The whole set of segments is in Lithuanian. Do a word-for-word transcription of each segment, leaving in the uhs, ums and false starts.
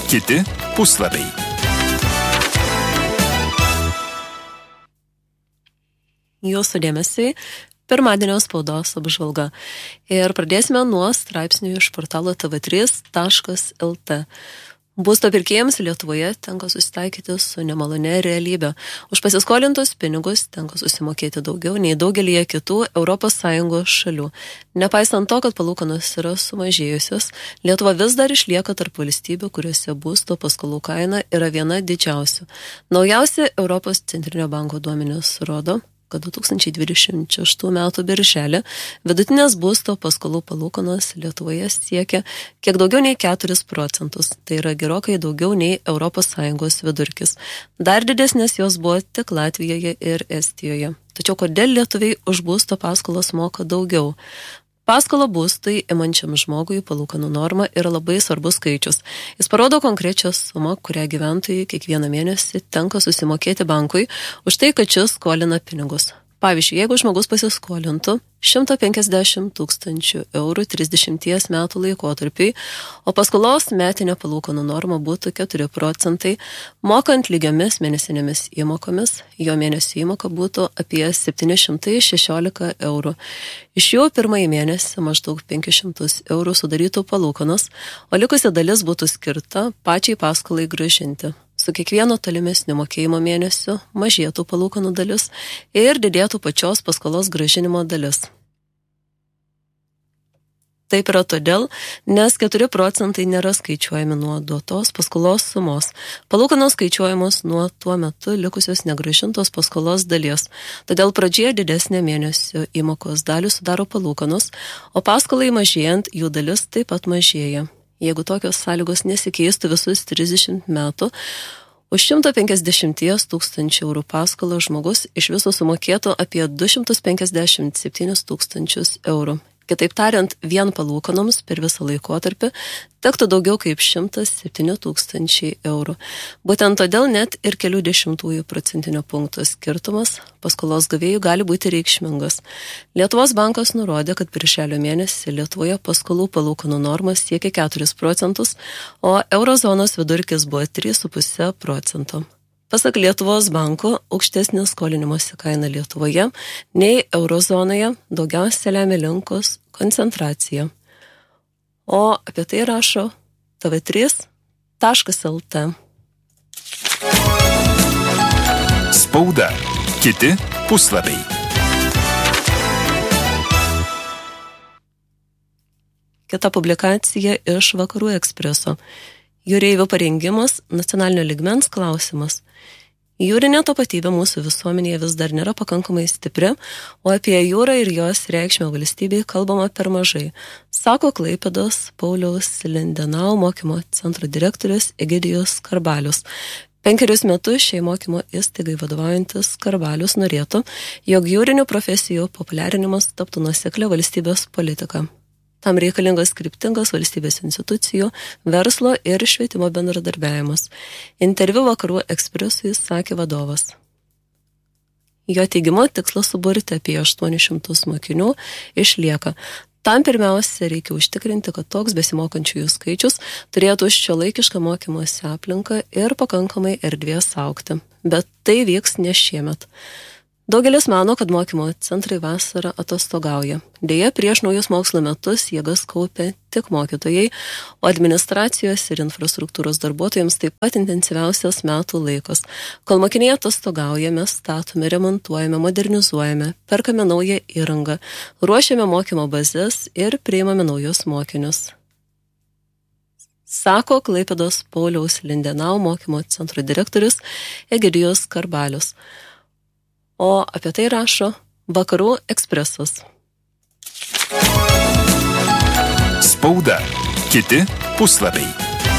kiti puslapiai. Jūsų dėmesiui pirmadienio spaudos apžvalga. Ir pradėsime nuo straipsnių iš portalo t v trys taškas l t. Būsto pirkėjams Lietuvoje tenka susitaikyti su nemalone realybė. Už pasiskolintus pinigus tenka susimokėti daugiau nei daugelį kitų Europos Sąjungos šalių. Nepaisant to, kad palūkanos yra sumažėjusios, Lietuva vis dar išlieka tarp valstybių, kuriuose būsto paskolų kaina yra viena didžiausių. Naujausi Europos centrinio banko duomenys rodo, kad du tūkstančiai dvidešimt šeštų metų birželį vidutinės būsto paskolų palūkanos Lietuvoje siekia kiek daugiau nei keturis procentus. Tai yra gerokai daugiau nei Europos Sąjungos vidurkis. Dar didesnės jos buvo tik Latvijoje ir Estijoje. Tačiau kodėl lietuviai už būsto paskolas moka daugiau? Paskola būstui imančiam žmogui palūkanų norma yra labai svarbus skaičius. Jis parodo konkrečią sumą, kurią gyventojai kiekvieną mėnesį tenka susimokėti bankui už tai, kad šis skolina pinigus. Pavyzdžiui, jeigu žmogus pasiskolintų šimtą penkiasdešimt tūkstančių eurų trisdešimties metų laikotarpiui, o paskolos metinė palūkanų norma būtų keturi procentai, mokant lygiomis mėnesinėmis įmokomis, jo mėnesio įmoka būtų apie septyni šimtai šešiolika eurų. Iš jų pirmąjį mėnesį maždaug penkis šimtus eurų sudarytų palūkanos, o likusi dalis būtų skirta pačiai paskolai grąžinti. Su kiekvieno tolimesnio mokėjimo mėnesiu mažėtų palūkanų dalis ir didėtų pačios paskolos grąžinimo dalis. Taip yra todėl, nes keturi procentai nėra skaičiuojami nuo duotos paskolos sumos. Palūkanos skaičiuojamos nuo tuo metu likusios negrąžintos paskolos dalies. Todėl pradžioje didesnė mėnesio įmokos dalį sudaro palūkanos, o paskolai mažėjant jų dalis taip pat mažėja. Jeigu tokios sąlygos nesikeistų visus trisdešimt metų, už šimtą penkiasdešimt tūkstančių eurų paskolą žmogus iš viso sumokėtų apie du šimtus penkiasdešimt septynis tūkstančius eurų. Kitaip tariant, vien palūkanoms per visą laikotarpį tektų daugiau kaip šimtas septyni tūkstančiai eurų. Būtent todėl net ir kelių dešimtųjų procentinio punkto skirtumas paskolos gavėjų gali būti reikšmingas. Lietuvos bankas nurodė, kad birželio mėnesį Lietuvoje paskolų palūkanų normas siekia keturis procentus, o eurozonos vidurkis buvo trys su puse procento. Pasak Lietuvos banko, aukštesnė skolinimosi kaina Lietuvoje nei eurozonoje daugiausia lemia rinkos koncentracija. O apie tai rašo t v trys taškas l t. Spauda. Kiti puslapiai. Kita publikacija iš Vakarų Ekspreso. Jūreivių parengimas nacionalinio lygmens klausimas. Jūrinė tapatybė mūsų visuomenėje vis dar nėra pakankamai stipri, o apie jūrą ir jos reikšmę valstybei kalbama per mažai, sako Klaipėdos Pauliaus Lindenau mokymo centro direktorius Egidijus Skarbalius. Penkerius metus šiai mokymo įstaigai vadovaujantis Skarbalius norėtų, jog jūrinių profesijų populiarinimas taptų nuoseklia valstybės politika. Tam reikalingas kryptingas valstybės institucijų, verslo ir švietimo bendradarbiavimas. Interviu Vakarų Ekspresui sakė vadovas. Jo teigimu tikslas suburti apie aštuonis šimtus mokinių išlieka. Tam pirmiausia reikia užtikrinti, kad toks besimokančiųjų skaičius turėtų šiuolaikišką mokymosi aplinką ir pakankamai erdvės augti. Bet tai vyks ne šiemet. Daugelis mano, kad mokymo centrai vasarą atostogauja. Deja, prieš naujus mokslo metus jėgas kaupia tik mokytojai, o administracijos ir infrastruktūros darbuotojams taip pat intensyviausias metų laikas. Kol mokiniai atostogauja, mes statome, remontuojame, modernizuojame, perkame naują įrangą, ruošiame mokymo bazės ir priimame naujus mokinius. Sako Klaipėdos Pauliaus Lindenau mokymo centro direktorius Egidijus Skarbalius. O apie tai rašo Vakarų Ekspresas. Spauda. Kiti puslapiai.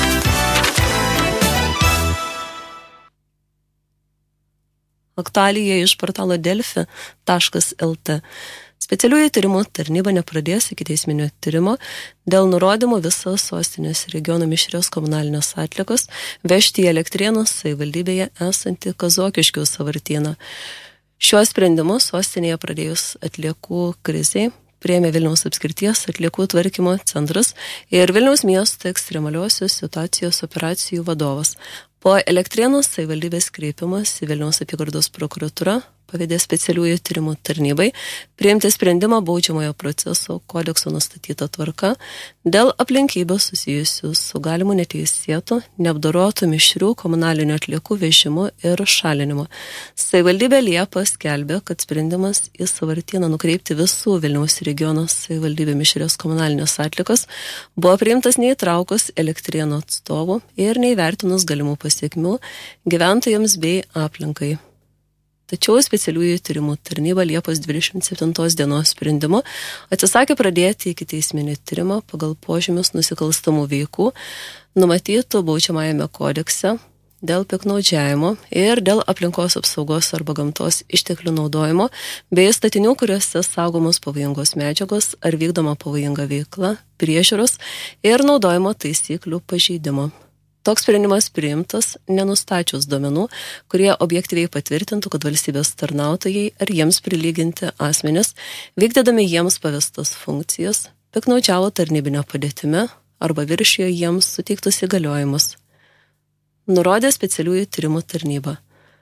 Aktualija iš portalo delfi taškas l t. Specialiųjų tyrimų tarnyba nepradės ikiteisminio tyrimo dėl nurodymų visas sostinės regiono mišrios komunalinės atliekos vežti į Elektrėnų savivaldybėje esantį Kazokiškių sąvartyną. Šiuo sprendimu sostinėje pradėjus atliekų krizei priėmė Vilniaus apskrities atliekų tvarkymo centras ir Vilniaus miesto ekstremaliosios situacijos operacijų vadovas. Po Elektrėnų savivaldybės kreipimas į Vilniaus apygardos prokuratūrą pavedė specialiųjų tyrimų tarnybai priimti sprendimą baudžiamojo proceso kodekso nustatytą tvarką dėl aplinkybių susijusių su galimu neteisėtu, neapdorotų mišrių komunalinių atliekų vežimu ir šalinimu. Savivaldybė Liepą skelbė, kad sprendimas į sąvartyną nukreipti visų Vilniaus regiono savivaldybė mišrios komunalinės atliekos buvo priimtas neįtraukus Elektrėnų atstovų ir neįvertinus galimų pasiekmių gyventojams bei aplinkai. Tačiau specialiųjų tyrimų tarnyba Liepos dvidešimt septintos dienos sprendimu atsisakė pradėti ikiteisminį tyrimą pagal požymius nusikalstamų veikų numatytų baudžiamajame kodekse dėl piktnaudžiavimo ir dėl aplinkos apsaugos arba gamtos išteklių naudojimo bei statinių, kuriuose saugomos pavojingos medžiagos ar vykdoma pavojinga veikla, priežiūros ir naudojimo taisyklių pažeidimo. Toks sprendimas priimtas nenustačius duomenų, kurie objektyviai patvirtintų, kad valstybės tarnautojai ar jiems prilyginti asmenis, vykdydami jiems pavestas funkcijas, piktnaudžiavo tarnybinę padėtimi arba viršijo jiems suteiktus įgaliojimus. Nurodė specialiųjų tyrimų tarnyba.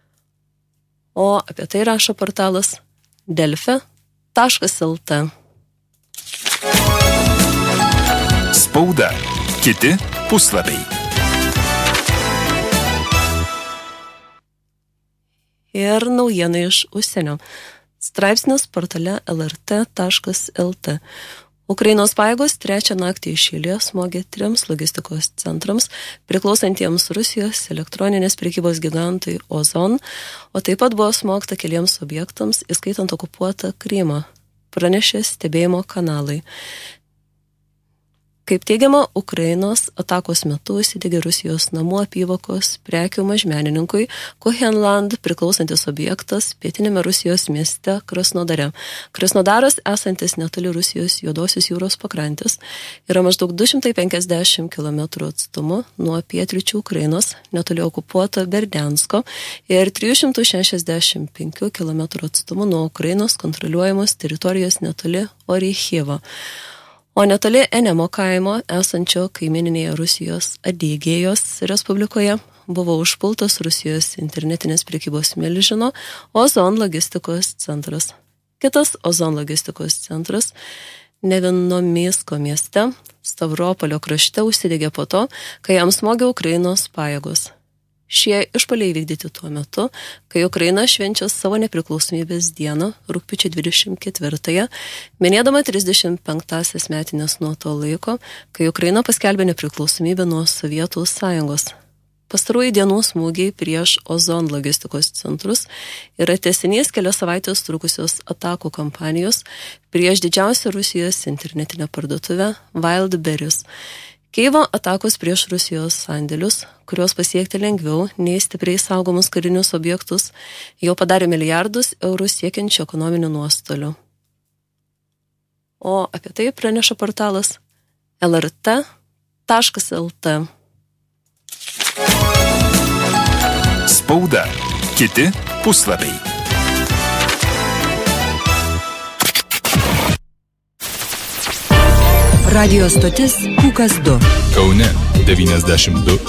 O apie tai rašo portalas delfi taškas lt. Spauda. Kiti puslapiai. Ir naujiena iš užsienio. Straipsnis portale el er tė taškas el tė. Ukrainos pajėgos trečią naktį iš eilės smogė trims logistikos centrams, priklausantiems Rusijos elektroninės prekybos gigantui Ozon, o taip pat buvo smogta keliems objektams, įskaitant okupuotą Krymą, pranešė stebėjimo kanalai. Kaip teigiama, Ukrainos atakos metu įsidegė Rusijos namų apyvokos prekių mažmenininkui Kohenland priklausantis objektas pietinėme Rusijos mieste Krasnodare. Krasnodaras, esantis netoli Rusijos Juodosios jūros pakrantės, yra maždaug du šimtai penkiasdešimt kilometrų atstumu nuo pietryčių Ukrainos, netoli okupuoto Berdiansko, ir trijų šimtų šešiasdešimt penkių kilometrų atstumu nuo Ukrainos kontroliuojamos teritorijos netoli Oreichivo. O netoli Enemo kaimo, esančio kaimininėje Rusijos Adygėjos Respublikoje, buvo užpultas Rusijos internetinės prekybos milžino Ozon logistikos centras. Kitas Ozon logistikos centras Nevinomisko mieste, Stavropolio krašte, užsidegė po to, kai jam smogė Ukrainos pajėgos. Šie išpuoliai vykdyti tuo metu, kai Ukraina švenčia savo nepriklausomybės dieną, rugpjūčio dvidešimt ketvirtąją, minėdama trisdešimt penktąsias metinės nuo to laiko, kai Ukraina paskelbė nepriklausomybę nuo Sovietų sąjungos. Pastarųjų dienų smūgiai prieš Ozon logistikos centrus yra tęsinys kelias savaitės trukusios atakų kampanijos prieš didžiausią Rusijos internetinę parduotuvę Wildberries. Keivo atakos prieš Rusijos sandėlius, kurios pasiekti lengviau nei stipriai saugomus karinius objektus, jau padarė milijardus eurų siekiančių ekonominių nuostolių. O apie tai praneša portalas el er tė taškas el tė. Spauda. Kiti puslapiai. Radio stotis Pūkas du. Kaune devyniasdešimt du